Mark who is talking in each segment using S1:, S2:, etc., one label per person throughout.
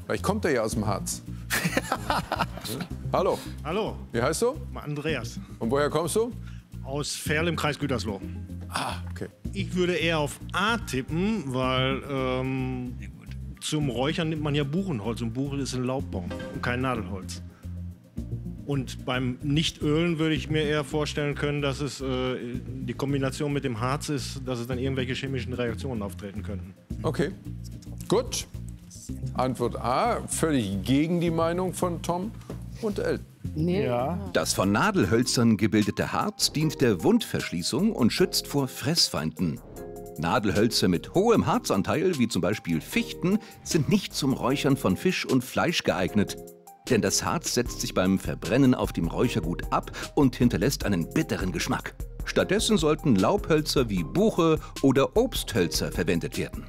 S1: Vielleicht kommt er ja aus dem Harz. Hallo.
S2: Hallo.
S1: Wie heißt du?
S2: Andreas.
S1: Und woher kommst du?
S2: Aus Ferl im Kreis Gütersloh.
S1: Ah, okay.
S2: Ich würde eher auf A tippen, weil zum Räuchern nimmt man ja Buchenholz und Buche ist ein Laubbaum und kein Nadelholz. Und beim Nichtölen würde ich mir eher vorstellen können, dass es die Kombination mit dem Harz ist, dass es dann irgendwelche chemischen Reaktionen auftreten könnten.
S1: Okay, gut. Antwort A, völlig gegen die Meinung von Tom und Elton.
S3: Nee.
S4: Ja.
S5: Das von Nadelhölzern gebildete Harz dient der Wundverschließung und schützt vor Fressfeinden. Nadelhölzer mit hohem Harzanteil, wie zum Beispiel Fichten, sind nicht zum Räuchern von Fisch und Fleisch geeignet. Denn das Harz setzt sich beim Verbrennen auf dem Räuchergut ab und hinterlässt einen bitteren Geschmack. Stattdessen sollten Laubhölzer wie Buche oder Obsthölzer verwendet werden.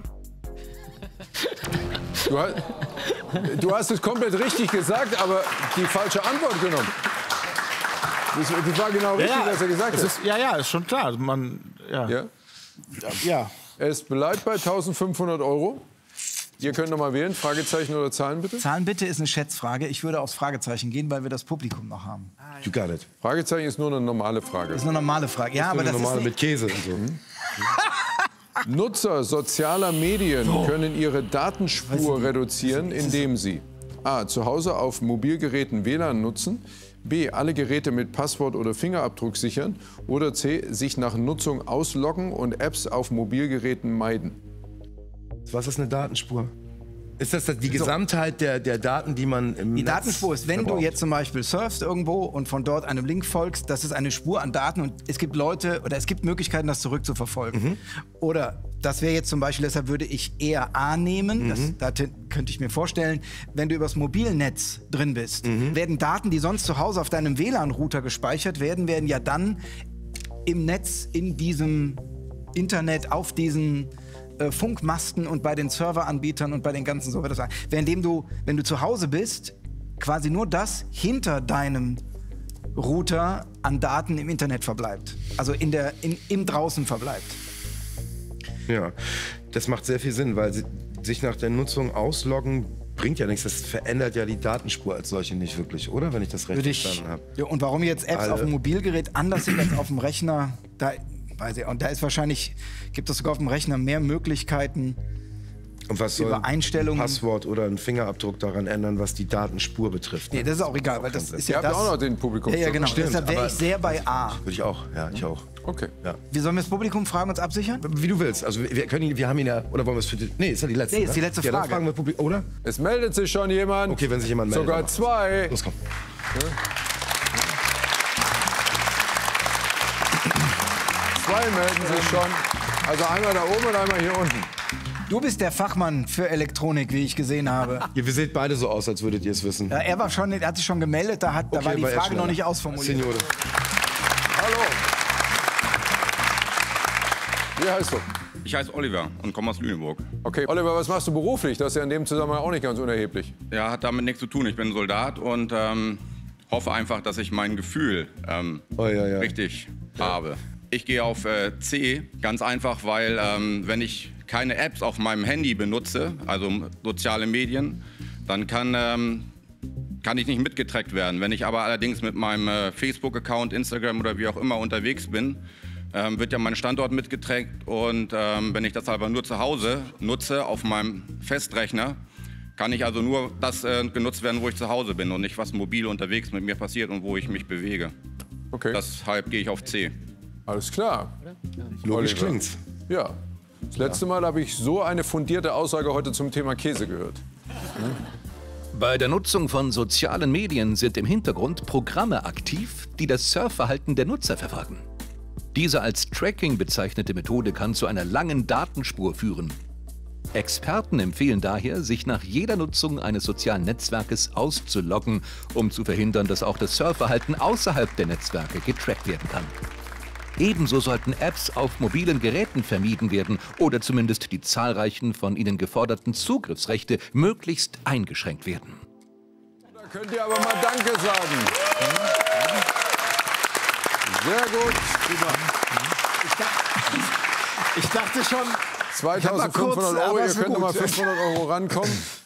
S1: Du hast es komplett richtig gesagt, aber die falsche Antwort genommen. Das war genau richtig, was er gesagt hat.
S4: Ja, ist schon klar.
S1: Ja? Es bleibt bei 1500 €. Ihr könnt noch mal wählen. Fragezeichen oder Zahlen bitte?
S6: Zahlen bitte ist eine Schätzfrage. Ich würde aufs Fragezeichen gehen, weil wir das Publikum noch haben.
S7: You got it.
S1: Fragezeichen ist nur eine normale Frage.
S6: Das ist eine normale Frage. Ja, aber das
S7: normale
S6: ist
S7: mit Käse und so.
S1: Nutzer sozialer Medien können ihre Datenspur reduzieren, indem sie a. zu Hause auf Mobilgeräten WLAN nutzen, b. alle Geräte mit Passwort oder Fingerabdruck sichern oder c. sich nach Nutzung ausloggen und Apps auf Mobilgeräten meiden.
S7: Was ist eine Datenspur? Ist das die Gesamtheit der Daten, die man im
S6: Die
S7: Netz
S6: Datenspur ist, wenn du
S7: verbraucht?
S6: jetzt zum Beispiel surfst irgendwo und von dort einem Link folgst, das ist eine Spur an Daten und es gibt Leute oder es gibt Möglichkeiten, das zurückzuverfolgen. Oder das wäre jetzt zum Beispiel, deshalb würde ich eher A nehmen, da könnte ich mir vorstellen, wenn du übers Mobilnetz drin bist, werden Daten, die sonst zu Hause auf deinem WLAN-Router gespeichert werden, werden ja dann im Netz, in diesem Internet, auf diesen Funkmasten und bei den Serveranbietern und bei den ganzen so weiter. Währenddem du, wenn du zu Hause bist, quasi nur das hinter deinem Router an Daten im Internet verbleibt. Also im Draußen verbleibt.
S7: Ja, das macht sehr viel Sinn, weil sich nach der Nutzung ausloggen bringt ja nichts. Das verändert ja die Datenspur als solche nicht wirklich, oder? Wenn ich das recht verstanden habe.
S6: Ja, und warum jetzt Apps auf dem Mobilgerät anders sind als auf dem Rechner, und da ist wahrscheinlich, gibt es sogar auf dem Rechner mehr Möglichkeiten,
S7: und was soll
S6: über Einstellungen.
S7: ein Passwort oder ein Fingerabdruck daran ändern, was die Datenspur betrifft?
S6: Nee, das ist auch egal, weil das ist
S1: Ihr
S6: ja
S1: habt
S6: das.
S1: auch noch den Publikum.
S6: Ja, genau.
S7: Stimmt,
S6: Deshalb wäre
S7: aber
S6: ich sehr bei A.
S7: Würde ich auch, ja, ich auch.
S1: Okay.
S7: Ja.
S6: Wie sollen wir das Publikum fragen, uns absichern?
S7: Wie du willst. Also wir haben ihn ja, oder wollen wir es für die, nee, ist ja die letzte.
S6: Nee, ist die letzte
S7: Ja, dann
S6: Frage.
S7: fragen wir Publikum, oder?
S1: Es meldet sich schon jemand.
S7: Okay, wenn sich jemand meldet.
S1: Sogar
S7: aber-
S1: zwei.
S7: Los, komm.
S1: Zwei melden sich schon. Also einmal da oben und einmal hier unten.
S6: Du bist der Fachmann für Elektronik, wie ich gesehen habe.
S7: Ihr seht beide so aus, als würdet ihr es wissen.
S6: Ja, er hat sich schon gemeldet, da war die
S7: war er
S6: Frage noch
S7: schneller.
S6: nicht ausformuliert.
S7: Signore.
S1: Hallo. Wie heißt du?
S8: Ich heiße Oliver und komme aus Lüneburg.
S1: Okay, Oliver, was machst du beruflich? Das ist ja in dem Zusammenhang auch nicht ganz unerheblich.
S8: Ja, hat damit nichts zu tun. Ich bin Soldat und hoffe einfach, dass ich mein Gefühl richtig habe. Ich gehe auf C, ganz einfach, weil wenn ich keine Apps auf meinem Handy benutze, also soziale Medien, dann kann ich nicht mitgetrackt werden. Wenn ich aber allerdings mit meinem Facebook-Account, Instagram oder wie auch immer unterwegs bin, wird ja mein Standort mitgetrackt und wenn ich das aber nur zu Hause nutze, auf meinem Festrechner, kann ich also nur das genutzt werden, wo ich zu Hause bin und nicht, was mobil unterwegs mit mir passiert und wo ich mich bewege.
S1: Okay.
S8: Deshalb gehe ich auf C.
S1: Alles klar.
S7: Logisch
S1: Oliver.
S7: klingt's.
S1: Ja. Das letzte Mal habe ich so eine fundierte Aussage heute zum Thema Käse gehört.
S5: Bei der Nutzung von sozialen Medien sind im Hintergrund Programme aktiv, die das Surfverhalten der Nutzer verfolgen. Diese als Tracking bezeichnete Methode kann zu einer langen Datenspur führen. Experten empfehlen daher, sich nach jeder Nutzung eines sozialen Netzwerkes auszuloggen, um zu verhindern, dass auch das Surfverhalten außerhalb der Netzwerke getrackt werden kann. Ebenso sollten Apps auf mobilen Geräten vermieden werden oder zumindest die zahlreichen von ihnen geforderten Zugriffsrechte möglichst eingeschränkt werden.
S1: Da könnt ihr aber mal Danke sagen. Sehr gut.
S4: Ich dachte schon.
S1: 2500
S4: aber
S1: Euro, ihr
S4: ist
S1: könnt noch mal
S4: gut.
S1: 500 Euro rankommen.